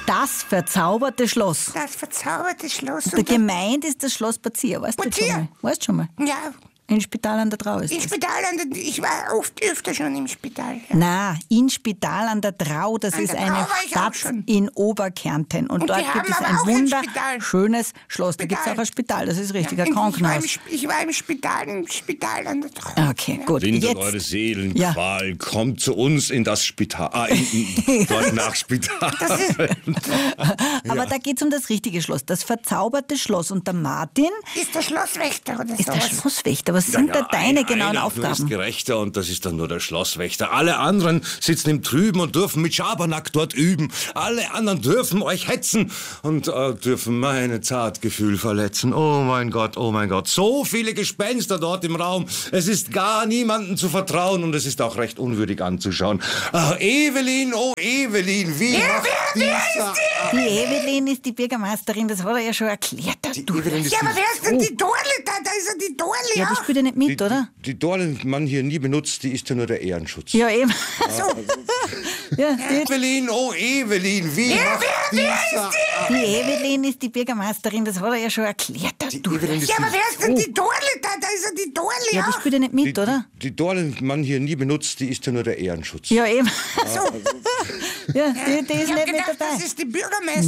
Das verzauberte Schloss. Das verzauberte Schloss. Der gemeint ist das Schloss Bazir. Weißt du schon mal? Weißt du schon mal? Ja. In Spital an der Trau ist Im das. Spital ich war öfter schon im Spital. Ja. Na, in Spital an der Trau, das ist der Trau eine war ich auch Stadt schon. in Oberkärnten. Und Und dort die gibt es haben ein aber auch ein Spital. wunderschönes Schloss. Da gibt es auch ein Spital, das ist richtig, ein Krankenhaus. Ich war im Spital an der Trau. Okay, gut. Lindert Jetzt, eure Seelenqualen, kommt zu uns in das Spital. Dort nach Spital. aber da geht es um das richtige Schloss, das verzauberte Schloss. Und der Martin Ist der Schlosswächter oder ist der sowas? Schlosswächter. Was sind da deine genauen Einer Aufgaben? ist gerechter und das ist dann nur der Schlosswächter. Alle anderen sitzen im Trüben und dürfen mit Schabernack dort üben. Alle anderen dürfen euch hetzen und dürfen meine Zartgefühl verletzen. Oh mein Gott, oh mein Gott. So viele Gespenster dort im Raum. Es ist gar niemandem zu vertrauen und es ist auch recht unwürdig anzuschauen. Ach, Evelyn, oh Evelyn, wie macht dieser... Die Evelyn ist die Bürgermeisterin, das hat er ja schon erklärt. Evelyn ist Ja, aber wer ist denn die Dorle da? Da ist ja die Dorle Ja, die auch. spielt ja nicht mit, oder? Die Dorle, die man hier nie benutzt, die ist ja nur der Ehrenschutz. Ja, eben. Ja, Evelyn, oh Evelyn, wie macht dieser... die Evelyn ist die Bürgermeisterin, das hat er ja schon erklärt. Evelyn ist Ja, aber wer ist denn die Dorle da? Da ist ja die Dorle Ja, die auch. spielt ja nicht mit, oder? Die Dorle, die man hier nie benutzt, die ist ja nur der Ehrenschutz. Ja, eben. Ja, die ist Ich hab nicht mit gedacht, dabei. das ist die Bürgermeisterin.